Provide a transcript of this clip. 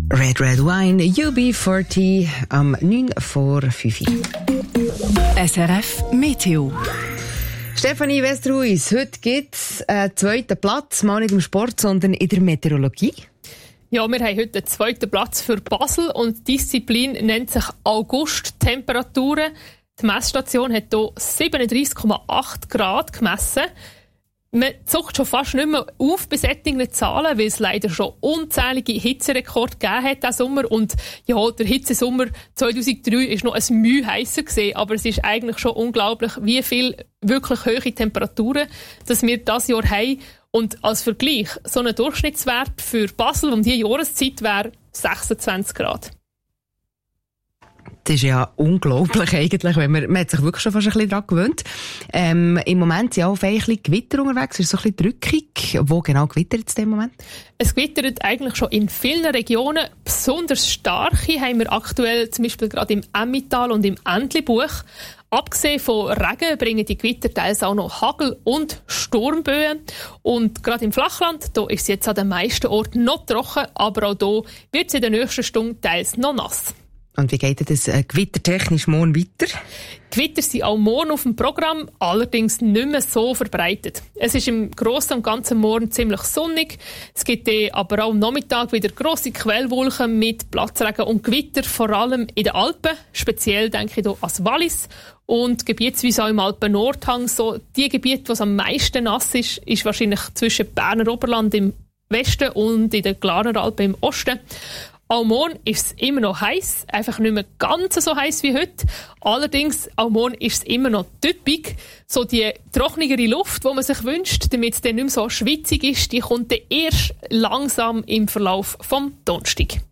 Red Red Wine, UB40 am 9 vor 5 Uhr. SRF Meteo. Stefanie Westerhuis, heute gibt es einen zweiten Platz, mal nicht im Sport, sondern in der Meteorologie. Ja, wir haben heute den zweiten Platz für Basel und die Disziplin nennt sich August-Temperaturen. Die Messstation hat hier 37,8 Grad gemessen. Man zuckt schon fast nicht mehr auf bei solchen Zahlen, weil es leider schon unzählige Hitzerekorde gegeben hat diesen Sommer. Und ja, der Hitzesommer 2003 war noch ein Mühe heisser gewesen, aber es ist eigentlich schon unglaublich, wie viel wirklich hohe Temperaturen dass wir dieses Jahr haben. Und als Vergleich, so ein Durchschnittswert für Basel um diese Jahreszeit wäre 26 Grad. Das ist ja unglaublich eigentlich, wenn man hat sich wirklich schon fast ein bisschen daran gewöhnt. Im Moment sind ja auch ein bisschen Gewitter unterwegs, es ist so ein bisschen drückig. Wo genau gewittert es im Moment? Es gewittert eigentlich schon in vielen Regionen. Besonders starke haben wir aktuell zum Beispiel gerade im Emmental und im Entlebuch. Abgesehen von Regen bringen die Gewitter teils auch noch Hagel und Sturmböen. Und gerade im Flachland, da ist es jetzt an den meisten Orten noch trocken, aber auch hier wird es in den nächsten Stunden teils noch nass. Und wie geht das gewittertechnisch morgen weiter? Gewitter sind auch morgen auf dem Programm, allerdings nicht mehr so verbreitet. Es ist im Grossen und Ganzen morgen ziemlich sonnig. Es gibt aber auch am Nachmittag wieder grosse Quellwolken mit Platzregen und Gewitter, vor allem in den Alpen. Speziell denke ich hier an das Wallis. Und gebietsweise auch im Alpen-Nordhang. So die Gebiete, wo es am meisten nass ist, ist wahrscheinlich zwischen Berner Oberland im Westen und in den Glarneralpen im Osten. Auch morgen ist es immer noch heiß, einfach nicht mehr ganz so heiß wie heute. Allerdings, auch morgen ist es immer noch typisch. So die trockenere Luft, die man sich wünscht, damit es dann nicht mehr so schwitzig ist, die kommt dann erst langsam im Verlauf vom Donnerstag.